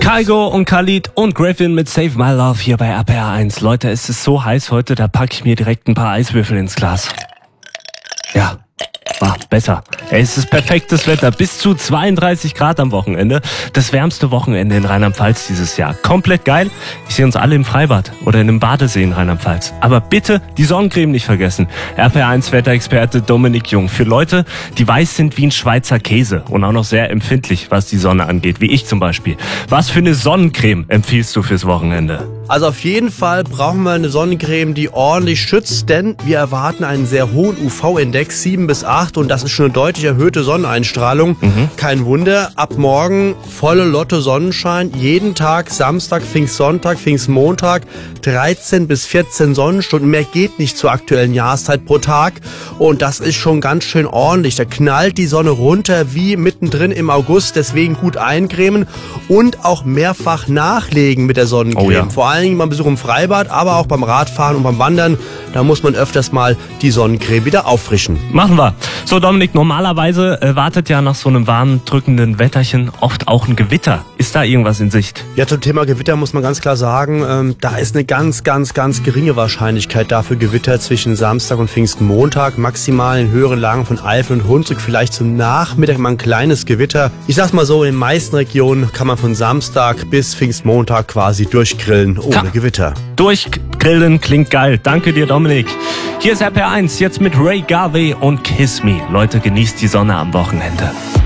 Kygo und Khalid und Griffin mit Save My Love hier bei RPR 1. Leute, es ist so heiß heute, da packe ich mir direkt ein paar Eiswürfel ins Glas. Ja, war besser. Es ist perfektes Wetter, bis zu 32 Grad am Wochenende. Das wärmste Wochenende in Rheinland-Pfalz dieses Jahr. Komplett geil. Ich sehe uns alle im Freibad oder in einem Badesee in Rheinland-Pfalz. Aber bitte die Sonnencreme nicht vergessen. RPR1 Wetterexperte Dominik Jung. Für Leute, die weiß sind wie ein Schweizer Käse und auch noch sehr empfindlich, was die Sonne angeht, wie ich zum Beispiel. Was für eine Sonnencreme empfiehlst du fürs Wochenende? Also auf jeden Fall brauchen wir eine Sonnencreme, die ordentlich schützt, denn wir erwarten einen sehr hohen UV-Index, 7 bis 8, und das ist schon eine deutlich erhöhte Sonneneinstrahlung. Kein Wunder, ab morgen volle Lotte Sonnenschein, jeden Tag, Samstag, Pfingstsonntag, Pfingstmontag, 13 bis 14 Sonnenstunden, mehr geht nicht zur aktuellen Jahreszeit pro Tag, und das ist schon ganz schön ordentlich. Da knallt die Sonne runter wie mittendrin im August, deswegen gut eincremen und auch mehrfach nachlegen mit der Sonnencreme. Oh ja. Vor allen Dingen beim Besuch im Freibad, aber auch beim Radfahren und beim Wandern. Da muss man öfters mal die Sonnencreme wieder auffrischen. Machen wir. So Dominik, normalerweise wartet ja nach so einem warmen, drückenden Wetterchen oft auch ein Gewitter. Ist da irgendwas in Sicht? Ja, zum Thema Gewitter muss man ganz klar sagen, da ist eine ganz geringe Wahrscheinlichkeit dafür Gewitter zwischen Samstag und Pfingstmontag. Maximal in höheren Lagen von Eifel und Hunsrück, vielleicht zum Nachmittag mal ein kleines Gewitter. Ich sag's mal so, in den meisten Regionen kann man von Samstag bis Pfingstmontag quasi durchgrillen ohne Gewitter. Durchgrillen klingt geil. Danke dir, Dominik. Hier ist RPR1, jetzt mit Ray Garvey und Kiss Me. Leute, genießt die Sonne am Wochenende.